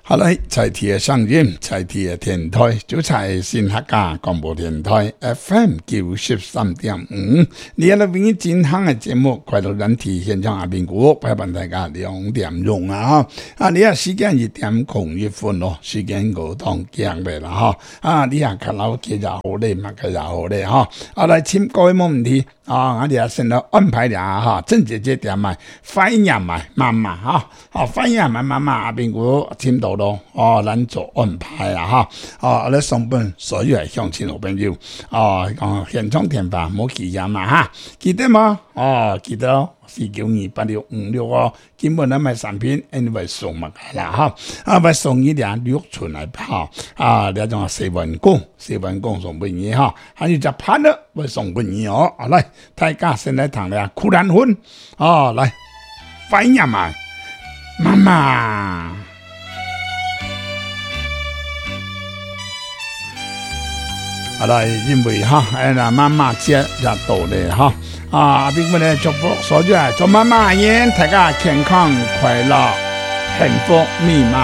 好嘞，在地嘅上音，在地嘅電台，就在新客家廣播電台 FM 93.5。你喺度邊進行嘅節目，快樂人體現場阿邊個陪伴大家2點鐘啊！你啊時間1:01咯，時間5當講嘅啦你啊卡拉 OK 就好咧，嘛佢就好咧來請各位冇問題我哋先來安排下正姐姐點埋翻譯埋媽媽翻譯埋媽媽阿邊個聽到咯咱做安排你上班所有係鄉親好朋友現場電話冇記憶嘛記得嗎？記得咯4928656基本上買產品因為送嘛啦咪送一兩6寸嚟你種4萬公送俾你還有隻拍了會送俾你來大家先來談咧苦蘭粉來翻譯埋媽媽來，因為媽媽節就到咧邊個咧祝福所有祝媽媽大家健康快樂幸福美滿。